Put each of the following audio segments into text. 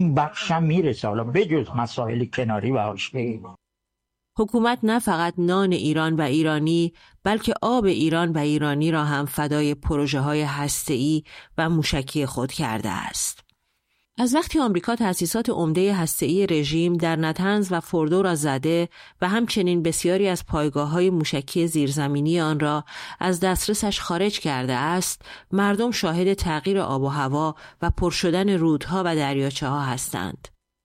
اون بخشم میرسه، حالا بجز مسائل کناری و حاشیه‌ای. حکومت نه فقط نان ایران و ایرانی بلکه آب ایران و ایرانی را هم فدای پروژه‌های هسته‌ای و موشکی خود کرده است. از وقتی آمریکا تأسیسات عمده هسته‌ای رژیم در نتنز و فوردو را زده و همچنین بسیاری از پایگاه‌های موشکی زیرزمینی آن را از دسترسش خارج کرده است، مردم شاهد تغییر آب و هوا و پر شدن رودها و دریاچه‌ها هستند.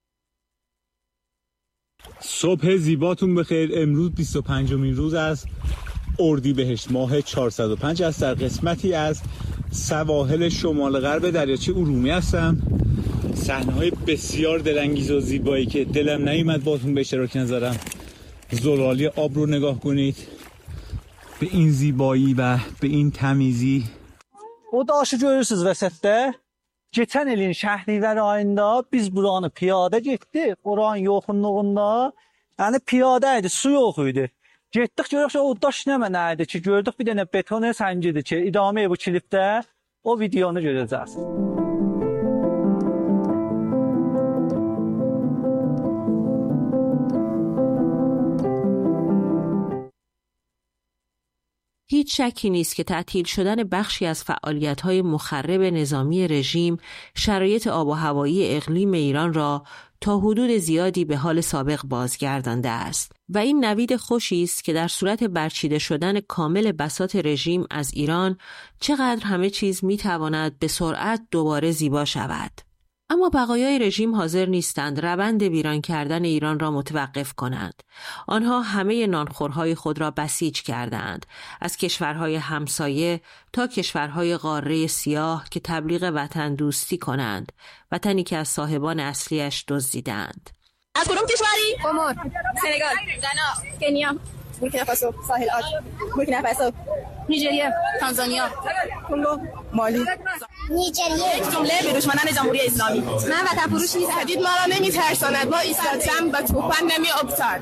صبح زیباتون بخیر. امروز 25مین روز از اردیبهشت ماه 405 است. در قسمتی از سواحل شمال غرب دریاچه ارومیه هستم. صحنه‌های بسیار دلانگیز و زیبایی که دلم نیومد باهاتون به اشتراک نذارم. زلالی آب رو نگاه کنید، به این زیبایی و به این تمیزی. O daşı görürsüz vəsətdə. Geçən ilin şəhərlər ayında biz buranı piyada getdik. Oranın yaxınlığında, yəni piyada idi, su yox idi. Getdik görək o daş nə mənə idi ki, gördük bir dənə beton səngidir ki, idamə bu klipdə o videonu görəcəksiniz. هیچ شکی نیست که تعطیل شدن بخشی از فعالیت‌های مخرب نظامی رژیم شرایط آب و هوایی اقلیم ایران را تا حدود زیادی به حال سابق بازگردانده است و این نوید خوشی است که در صورت برچیده شدن کامل بساط رژیم از ایران چقدر همه چیز می‌تواند به سرعت دوباره زیبا شود. اما بقایای رژیم حاضر نیستند روند ویران کردن ایران را متوقف کنند. آنها همه نانخورهای خود را بسیج کردند، از کشورهای همسایه تا کشورهای قاره سیاه که تبلیغ وطن دوستی کنند، وطنی که از صاحبان اصلیش دزدیدند. از کدوم کشوری؟ کمر، سنگال، غنا، کنیا، بورکینافاسو، ساحل عاج، بورکینافاسو، نیجریه، تانزانیا، کنگو، مالی. نیجریه. یک جمله به دشمنان جمهوری اسلامی. من وطن فروش نیستم. تهدید ما را نمی‌ترساند. ما ایستادیم و توفان نمی‌افتاد.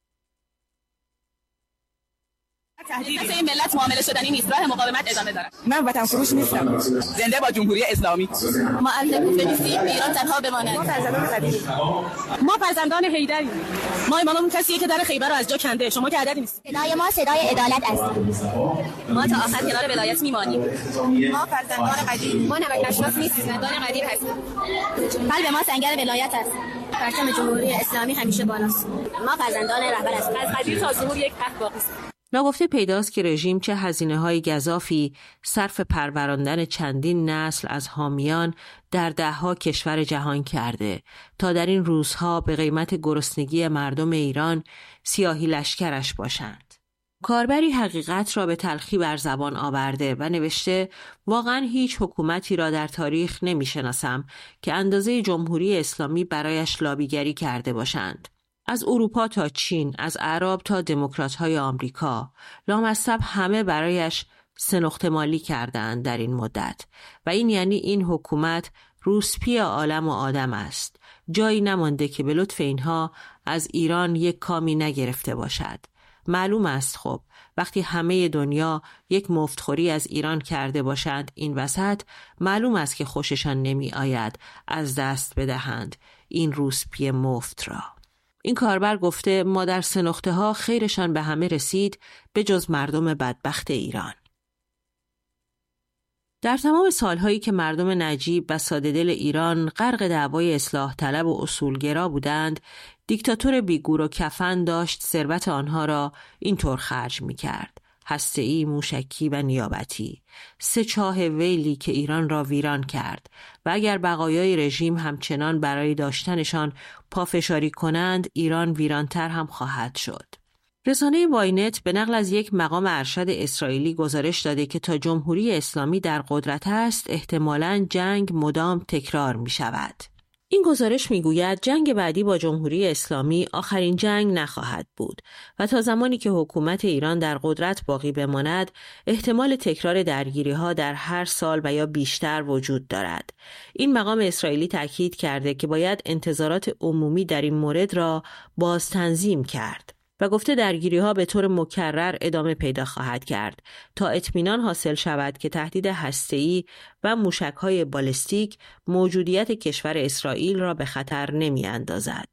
تهدید این ملت معامله شدنی نیست. راه مقاومت ادامه دارد. من وطن فروش نیستم. زنده با جمهوری اسلامی. ما التفات نیستیم. ایران تنها بماند. ما فرزندان قدیمی. ما فرزندان حیدری. ما اماممون کسیه که در خیبر رو از جا کنده. شما که عددی نیست. صدای ما صدای عدالت است. ما تا آخر کنار ولایت میمانیم. ما فرزندان قدیم. ما نمک نشناس نیستیم. فرزندان قدیم هستیم. قلب ما سنگر ولایت است. پرچم جمهوری اسلامی همیشه بالاست. ما فرزندان رهبر هستیم. از قدیم تا ظهور یک عهد باقی است. ناگفته پیداست که رژیم چه هزینه‌های گزافی صرف پروراندن چندین نسل از حامیان در ده‌ها کشور جهان کرده تا در این روزها به قیمت گرسنگی مردم ایران سیاهی لشکرش باشند. کاربری حقیقت را به تلخی بر زبان آورده و نوشته واقعا هیچ حکومتی را در تاریخ نمی‌شناسم که اندازه جمهوری اسلامی برایش لابیگری کرده باشند. از اروپا تا چین، از اعراب تا دموکرات‌های آمریکا، لامصب همه برایش سه مالی کردند در این مدت و این یعنی این حکومت روسپی عالم و آدم است. جایی نمانده که به لطف اینها از ایران یک کامی نگرفته باشد. معلوم است خب وقتی همه دنیا یک مفتخوری از ایران کرده باشند این وسط، معلوم است که خوششان نمی آید از دست بدهند این روسپی مفت را. این کاربر گفته ما در سه نقطه ها خیرشان به همه رسید به جز مردم بدبخت ایران. در تمام سالهایی که مردم نجیب و ساده دل ایران غرق دعوای اصلاح طلب و اصولگرا بودند، دیکتاتور بیگور و کفن داشت ثروت آنها را اینطور خرج می کرد. هسته‌ای، موشکی و نیابتی. سه چاه ویلی که ایران را ویران کرد و اگر بقایای رژیم همچنان برای داشتنشان پافشاری کنند ایران ویرانتر هم خواهد شد. رسانه واینت به نقل از یک مقام ارشد اسرائیلی گزارش داده که تا جمهوری اسلامی در قدرت است احتمالاً جنگ مدام تکرار می شود. این گزارش میگوید جنگ بعدی با جمهوری اسلامی آخرین جنگ نخواهد بود و تا زمانی که حکومت ایران در قدرت باقی بماند احتمال تکرار درگیری‌ها در هر سال و یا بیشتر وجود دارد. این مقام اسرائیلی تاکید کرده که باید انتظارات عمومی در این مورد را باز تنظیم کرد و گفته درگیری‌ها به طور مکرر ادامه پیدا خواهد کرد تا اطمینان حاصل شود که تهدید هسته‌ای و موشک‌های بالستیک موجودیت کشور اسرائیل را به خطر نمی‌اندازد.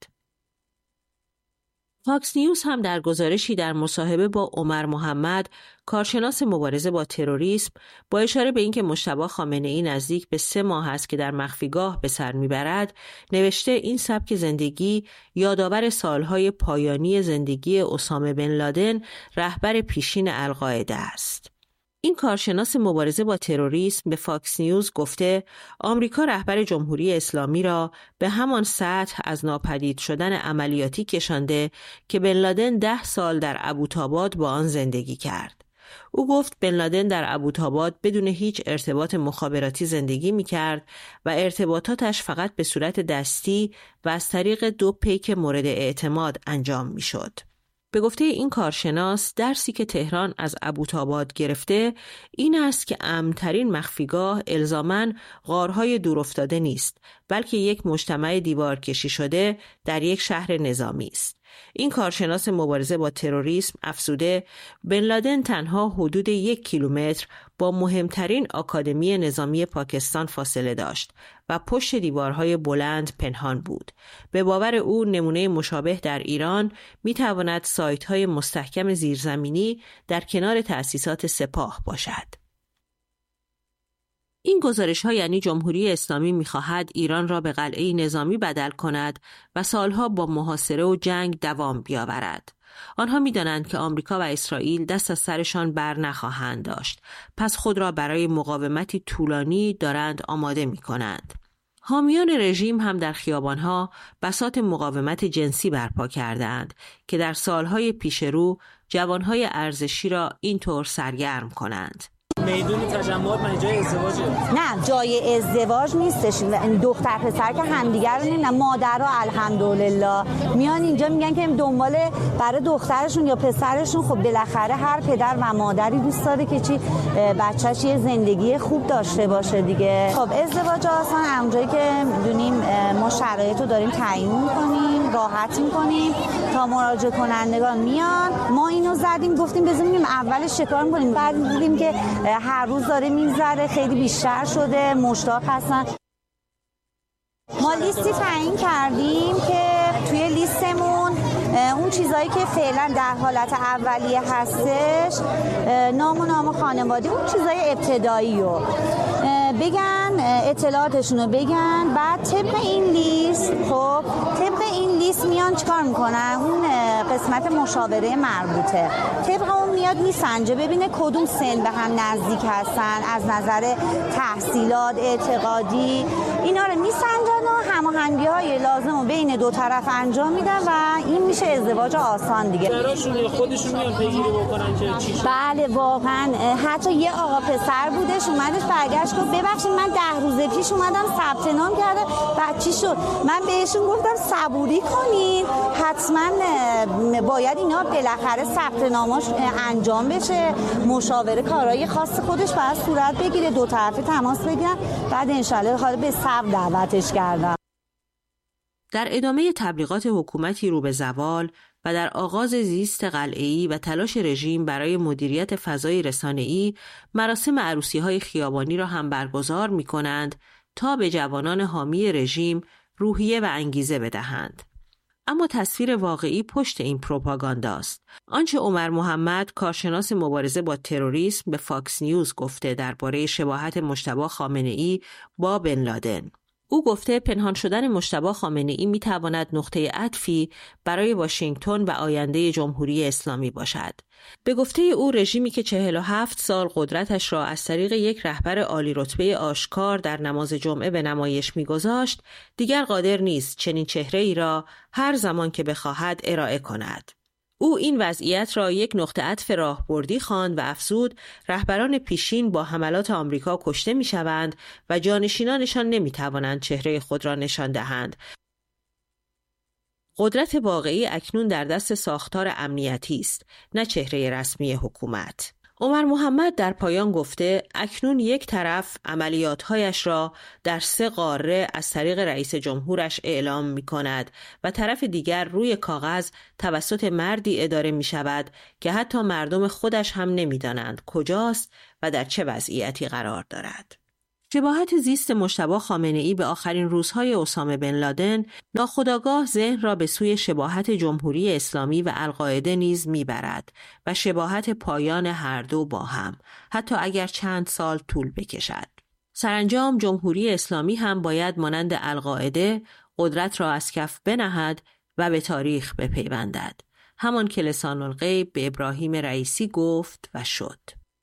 فاکس نیوز هم در گزارشی در مصاحبه با عمر محمد، کارشناس مبارزه با تروریسم، با اشاره به اینکه مجتبی خامنه‌ای نزدیک به 3 ماه است که در مخفیگاه به سر میبرد، نوشته این سبک زندگی یادآور سالهای پایانی زندگی اسامه بن لادن، رهبر پیشین القاعده است. این کارشناس مبارزه با تروریسم به فاکس نیوز گفته آمریکا رهبر جمهوری اسلامی را به همان سطح از ناپدید شدن عملیاتی کشانده که بن لادن 10 سال در ابوطاباد با آن زندگی کرد. او گفت بن لادن در ابوطاباد بدون هیچ ارتباط مخابراتی زندگی می کرد و ارتباطاتش فقط به صورت دستی و از طریق 2 پیک مورد اعتماد انجام می شد. به گفته این کارشناس، درسی که تهران از ابوطاباد گرفته این است که امن‌ترین مخفیگاه الزاماً غارهای دورافتاده نیست، بلکه یک مجتمع دیوارکشی شده در یک شهر نظامی است. این کارشناس مبارزه با تروریسم افزوده بن لادن تنها حدود 1 کیلومتر با مهمترین آکادمی نظامی پاکستان فاصله داشت و پشت دیوارهای بلند پنهان بود. به باور او نمونه مشابه در ایران میتواند سایت‌های مستحکم زیرزمینی در کنار تأسیسات سپاه باشد. این گزارش‌ها یعنی جمهوری اسلامی می‌خواهد ایران را به قلعه نظامی بدل کند و سالها با محاصره و جنگ دوام بیاورد. آنها می‌دانند که آمریکا و اسرائیل دست از سرشان بر نخواهند داشت، پس خود را برای مقاومتی طولانی دارند آماده می‌کنند. حامیان رژیم هم در خیابان‌ها بساط مقاومت جنسی برپا کردند که در سالهای پیش رو جوانهای ارزشی را اینطور سرگرم کنند. میدون تجمعات من جای ازدواجه؟ نه جای ازدواج نیستش. دختر پسر که همدیگر رو نمیدونن، مادرها الحمدلله میان اینجا میگن که دنبال برای دخترشون یا پسرشون. خب بالاخره هر پدر و مادری دوست داره که چی بچه‌ش یه زندگی خوب داشته باشه دیگه. خب ازدواج آسان همونجایی که میدونیم ما شرایط رو داریم تعیین می‌کنیم، راحت می‌کنیم تا مراجعه کنندگان میان. ما اینو زدیم گفتیم بزنیم اولش چیکار می‌کنیم، بعد دیدیم که هر روز داره میگذره، خیلی بیشتر شده، مشتاق هستن. ما لیستی تعیین کردیم که توی لیستمون اون چیزایی که فعلا در حالت اولیه هستش، نام خانواده، اون چیزای ابتدایی رو بگن، اطلاعاتشون رو بگن. بعد طبق این لیست میان چیکار میکنن؟ اون قسمت مشاوره مربوطه طبق اون میاد میسنجه ببینه کدوم سن به هم نزدیک هستن از نظر تحصیلات، اعتقادی، اینا رو میسنجن و هماهنگی‌های لازم رو بین 2 طرف انجام میدن و این میشه ازدواج آسان دیگه. براشون خودشون میان پیگیری بکنن که چی شد؟ بله واقعا. حتی یه آقا پسر بودش اومدش برگشت گفت ببخشید من 10 روز پیش اومدم ثبت نام کردم بعد چی شد؟ من بهشون گفتم صبوری کنین، حتما باید اینا بالاخره ثبت نامش انجام بشه، مشاوره کارهای خاص خودش باید صورت بگیره، 2 طرفه تماس بگیرن، بعد انشالله حالا به صبر دعوتش کردم. در ادامه تبلیغات حکومتی رو به زوال و در آغاز زیست قلعه‌ای و تلاش رژیم برای مدیریت فضای رسانه‌ای، مراسم عروسی‌های خیابانی را هم برگزار می‌کنند تا به جوانان حامی رژیم روحیه و انگیزه بدهند. اما تصویر واقعی پشت این پروپاگانداست. آنچه عمر محمد، کارشناس مبارزه با تروریسم، به فاکس نیوز گفته درباره شباهت مجتبی خامنه‌ای با بن لادن. او گفته پنهان شدن مجتبی خامنه‌ای می‌تواند نقطه عطفی برای واشنگتن و آینده جمهوری اسلامی باشد. به گفته او رژیمی که 47 سال قدرتش را از طریق یک رهبر عالی رتبه آشکار در نماز جمعه به نمایش می‌گذاشت، دیگر قادر نیست چنین چهره‌ای را هر زمان که بخواهد ارائه کند. او این وضعیت را یک نقطه عطف راهبردی خواند و افزود رهبران پیشین با حملات آمریکا کشته می‌شوند و جانشینانشان نمی‌توانند چهره خود را نشان دهند. قدرت واقعی اکنون در دست ساختار امنیتی است، نه چهره رسمی حکومت. عمر محمد در پایان گفته اکنون یک طرف عملیات‌هایش را در 3 قاره از طریق رئیس جمهورش اعلام می‌کند و طرف دیگر روی کاغذ توسط مردی اداره می‌شود که حتی مردم خودش هم نمی‌دانند کجاست و در چه وضعیتی قرار دارد. شباهت زیست مجتبی خامنه‌ای به آخرین روزهای اسامه بن لادن ناخودآگاه ذهن را به سوی شباهت جمهوری اسلامی و القاعده نیز میبرد و شباهت پایان هر دو با هم، حتی اگر چند سال طول بکشد. سرانجام جمهوری اسلامی هم باید مانند القاعده قدرت را از کف بنهد و به تاریخ بپیوندد. همان که لسان الغیب به ابراهیم رئیسی گفت و شد.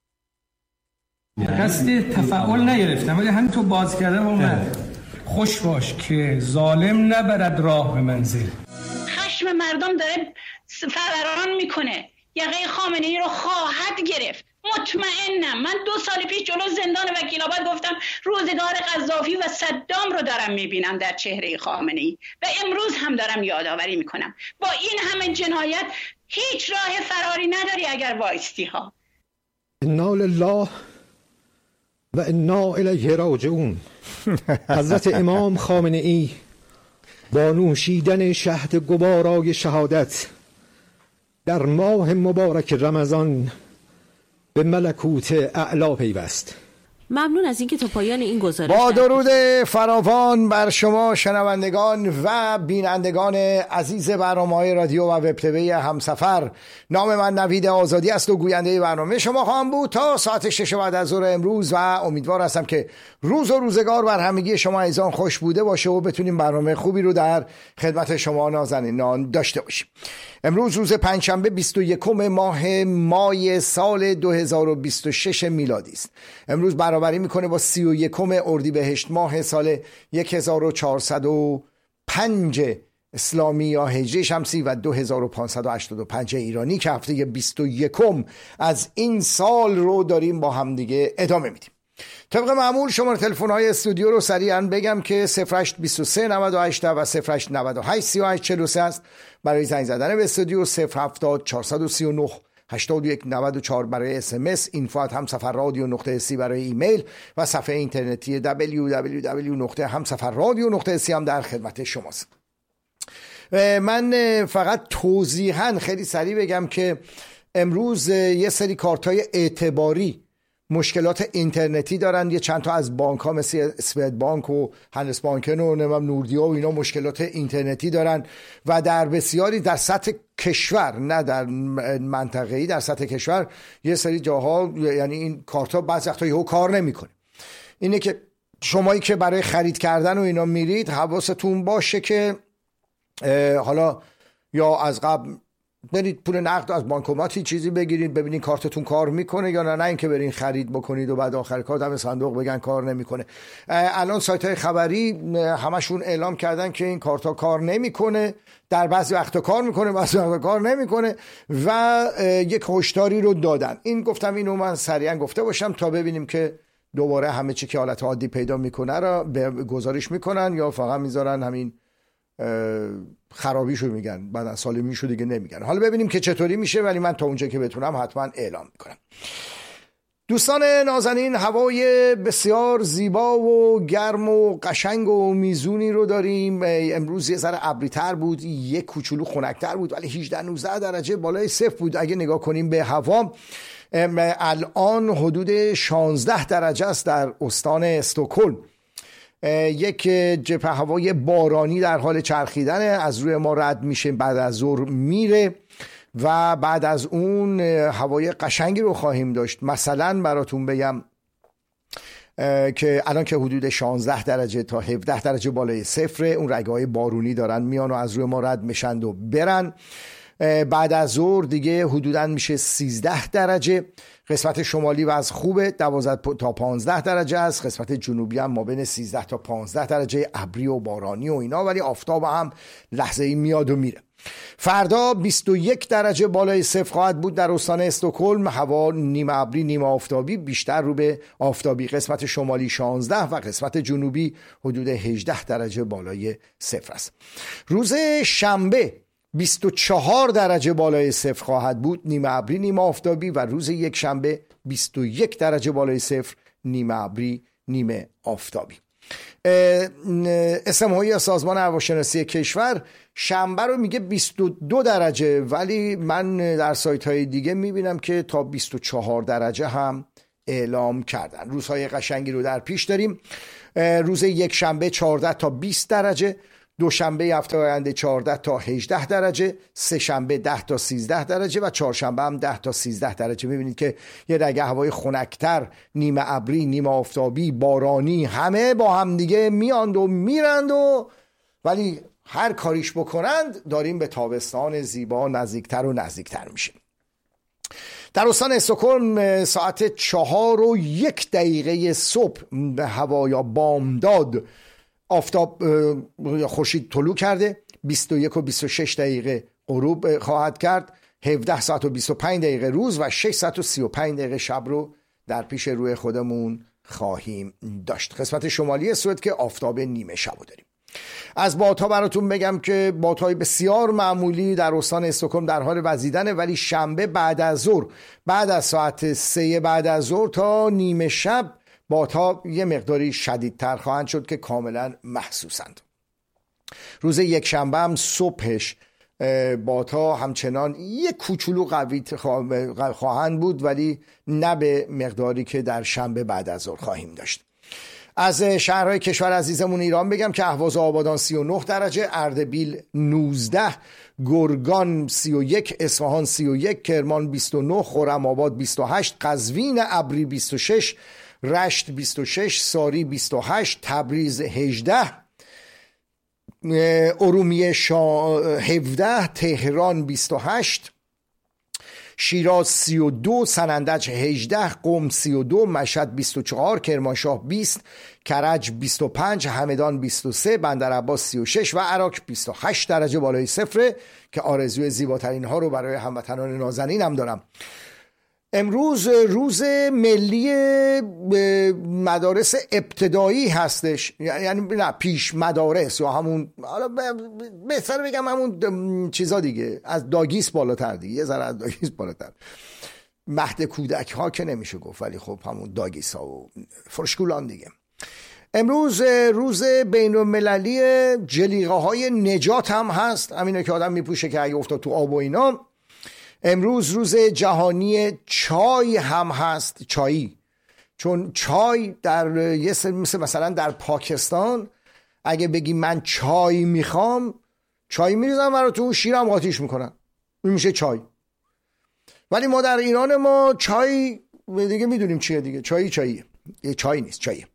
قصد تفاعل نگرفتم ولی همین تو باز کردن اومد. خوش باش که ظالم نبرد راه به منزل. خشم مردم داره فوران میکنه. یقه خامنه‌ای رو خواهد گرفت. مطمئنم. من 2 سال پیش جلو زندان وکیل‌آباد گفتم روزگار قذافی و صدام رو دارم میبینم در چهره خامنه‌ای و امروز هم دارم یادآوری میکنم. با این همه جنایت هیچ راه فراری نداری اگر وایستی ها. انا لله و انا الیه راجعون. حضرت امام خامنه‌ای با نوشیدن شهد گوارای شهادت در ماه مبارک رمضان به ملکوت اعلا پیوست. ممنون از اینکه تا پایان این گزارش با درود فراوان بر شما شنوندگان و بینندگان عزیز برنامه‌های رادیو و وب تیوی همسفر. نام من نوید آزادی است و گوینده برنامه شما خواهم بود تا ساعت 6 بعد از ظهر امروز و امیدوار هستم که روز و روزگار بر همگی شما عزیزان خوش بوده باشه و بتونیم برنامه خوبی رو در خدمت شما نازنینان داشته باشیم. امروز روز پنجشنبه 21 ماه مای سال 2026 میلادی است. امروز برابری میکنه با 31 اردیبهشت ماه سال 1405 اسلامی یا هجری شمسی و 2585 ایرانی که هفته 21 از این سال رو داریم با همدیگه ادامه میدیم. طبق معمول شماره تلفن های استودیو رو سریعا بگم که 0823 98 و 08 98 38 43 است برای زنگ زدن به استودیو، 070 439 81 94 برای SMS، info@hamsafarradio.si برای ایمیل و صفحه اینترنتی www.hamsafarradio.si هم در خدمت شماست. من فقط توضیحاً خیلی سریع بگم که امروز یه سری کارت‌های اعتباری مشکلات اینترنتی دارن. یه چند تا از بانک ها مثل اسوید بانک و هندس بانکن و نوردیا و اینا مشکلات اینترنتی دارن و در بسیاری در سطح کشور، نه در منطقه‌ای، در سطح کشور یه سری جاها یعنی این کارت ها بعضی وقتا یهو کار نمیکنه. اینه که شمایی که برای خرید کردن و اینا میرید حواستون باشه که حالا یا از قبل برید پول نقد از بانکوماتی چیزی بگیرید ببینید کارتتون کار میکنه یا نه اینکه برین خرید بکنید و بعد آخر کار دم صندوق بگن کار نمیکنه. الان سایت های خبری همشون اعلام کردن که این کارت ها کار نمیکنه، در بعضی وقتا کار میکنه بعضی وقتا کار نمیکنه و یک هشداری رو دادن. این گفتم اینو من سریعا گفته باشم تا ببینیم که دوباره همه چی که حالت عادی پیدا میکنه را گزارش میکنن یا فقط میذارن همین خرابیشو میگن بعد از سالمیشو دیگه نمیگن. حالا ببینیم که چطوری میشه، ولی من تا اونجا که بتونم حتما اعلام میکنم. دوستان نازنین، هوای بسیار زیبا و گرم و قشنگ و میزونی رو داریم. امروز یه ذره ابری‌تر بود، یک کوچولو خنک‌تر بود، ولی 18-19 درجه بالای صفر بود. اگه نگاه کنیم به هوا الان حدود 16 درجه است در استان استکهلم. یک جبهه هوای بارانی در حال چرخیدن از روی ما رد میشه، بعد از ظهر میره و بعد از اون هوای قشنگی رو خواهیم داشت. مثلا براتون بگم که الان که حدود 16 درجه تا 17 درجه بالای صفر، اون رگه‌های بارونی دارن میان و از روی ما رد میشن و برن. بعد از ظهر دیگه حدوداً میشه 13 درجه. قسمت شمالی وضع خوبه، 12 تا 15 درجه است. قسمت جنوبی هم ما بین 13 تا 15 درجه، ابری و بارانی و اینا، ولی آفتاب هم لحظه‌ای میاد و میره. فردا 21 درجه بالای صفر خواهد بود در استان استکهلم. هوا نیمه ابری نیمه آفتابی، بیشتر رو به آفتابی. قسمت شمالی 16 و قسمت جنوبی حدود 18 درجه بالای صفر است. روز شنبه 24 درجه بالای صفر خواهد بود، نیمه ابری نیمه آفتابی، و روز یک شنبه 21 درجه بالای صفر، نیمه ابری نیمه آفتابی. اسمهایی سازمان هواشناسی کشور شنبه رو میگه 22 درجه، ولی من در سایت های دیگه میبینم که تا 24 درجه هم اعلام کردن. روزهای قشنگی رو در پیش داریم. روز یک شنبه 14 تا 20 درجه، دوشنبه هفته آینده 14 تا 18 درجه، سه شنبه 10 تا 13 درجه و چهارشنبه هم 10 تا 13 درجه. میبینید که یه رگه هوای خنک‌تر، نیمه ابری، نیمه آفتابی، بارانی، همه با هم دیگه میاند و میرند و ولی هر کاریش بکنند داریم به تابستان زیبا نزدیکتر و نزدیکتر میشیم. در استان استکهلم ساعت 4:01 صبح به هوا یا بامداد آفتاب یا خورشید طلوع کرده. 21:26 غروب خواهد کرد. 17 ساعت و 25 دقیقه روز و 6 ساعت و 35 دقیقه شب رو در پیش روی خودمون خواهیم داشت. قسمت شمالی سوئد که آفتاب نیمه شب داریم. از بادها براتون بگم که بادهای بسیار معمولی در استان استکهلم در حال وزیدنه، ولی شنبه بعد از ظهر، بعد از ساعت 3 بعد از ظهر تا نیمه شب بادها یه مقداری شدیدتر خواهند شد که کاملا محسوسند. روز یک شنبه هم صبحش بادها همچنان یه کوچولو قوی خواهند بود، ولی نه به مقداری که در شنبه بعد از ظهر خواهیم داشت. از شهرهای کشور عزیزمون ایران بگم که اهواز و آبادان 39 درجه، اردبیل 19، گرگان 31، اصفهان 31، کرمان 29، خرم‌آباد 28، قزوین ابری 26، رشت 26، ساری 28، تبریز 18، ارومیه 17، تهران 28، شیراز 32، سنندج 18، قم 32، مشهد 24، کرمانشاه 20، کرج 25، همدان 23، بندرعباس 36 و عراق 28 درجه بالای صفر که آرزوی زیباترین ها رو برای هموطنان نازنینم دارم. امروز روز ملی مدارس ابتدایی هستش، یعنی نه پیش مدارس، یا همون، حالا بهتر بگم همون چیزا دیگه، از داگیس بالاتر دیگه، یه ذره از داگیس بالاتر. مهد کودک ها که نمیشه گفت، ولی خب همون داگیس ها و فرشکولان دیگه. امروز روز بین المللی جلیقه های نجات هم هست، همینه که آدم میپوشه که اگه افتاد تو آب و اینا. امروز روز جهانی چای هم هست، چایی، چون چای در یه سری مثلا در پاکستان اگه بگی من چای میخوام، چای میریزن براتون، شیرم آتیش میکنن، این میشه چای. ولی ما در ایران ما چای دیگه میدونیم چیه دیگه، چاییه، چای نیست، چاییه.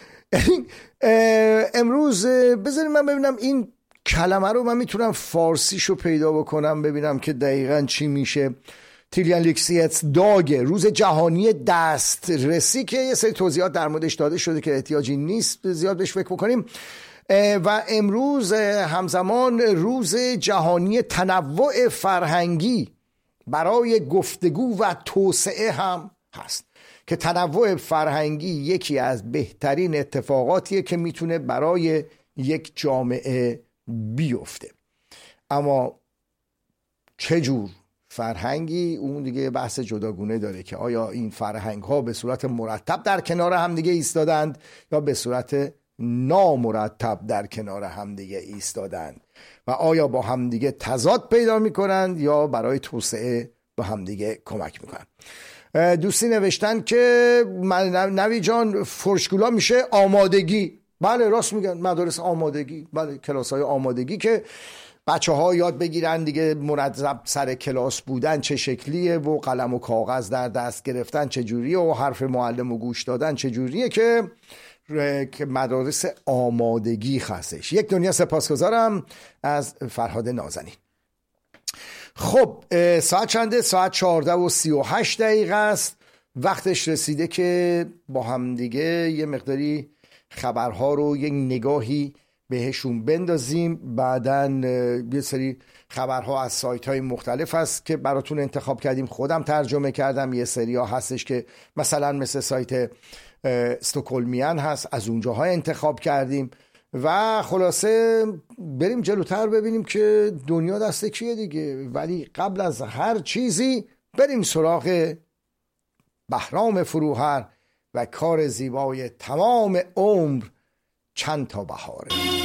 امروز بذاریم من ببینم این کلمه رو من میتونم فارسیشو پیدا بکنم ببینم که دقیقاً چی میشه. تیلیانلیکسیت داگه، روز جهانی دسترسی که یه سری توضیحات در موردش داده شده که احتیاجی نیست زیاد بهش فکر بکنیم. و امروز همزمان روز جهانی تنوع فرهنگی برای گفتگو و توسعه هم هست که تنوع فرهنگی یکی از بهترین اتفاقاتیه که میتونه برای یک جامعه بیفته. اما چه جور فرهنگی، اون دیگه بحث جداگونه داره که آیا این فرهنگ ها به صورت مرتب در کنار همدیگه ایستادند یا به صورت نامرتب در کنار همدیگه ایستادند و آیا با همدیگه تضاد پیدا میکنند یا برای توسعه با همدیگه کمک میکنند. دوستی نوشتن که نوی جان فرشکولا میشه آمادگی. بله راست میگن، مدارس آمادگی، بله کلاس های آمادگی که بچه ها یاد بگیرن دیگه منظم سر کلاس بودن چه شکلیه و قلم و کاغذ در دست گرفتن چه جوریه و حرف معلم و گوش دادن چه جوریه که مدارس آمادگی هستش. یک دنیا سپاسگزارم از فرهاد نازنین. خب ساعت چنده؟ ساعت 14:38 است. وقتش رسیده که با هم دیگه یه مقداری خبرها رو یک نگاهی بهشون بندازیم. بعدن یه سری خبرها از سایت های مختلف هست که براتون انتخاب کردیم، خودم ترجمه کردم. یه سری ها هستش که مثلا مثل سایت استکهلمیان هست، از اونجاها انتخاب کردیم. و خلاصه بریم جلوتر ببینیم که دنیا دست کیه دیگه. ولی قبل از هر چیزی بریم سراغ بهرام فروهر و کار زیبای تمام عمر چند تا بهاره.